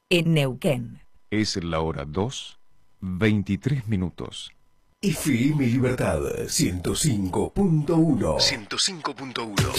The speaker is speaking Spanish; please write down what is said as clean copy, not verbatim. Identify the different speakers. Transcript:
Speaker 1: en Neuquén.
Speaker 2: Es la hora 2:23.
Speaker 3: FM Libertad 105.1.
Speaker 2: 105.1.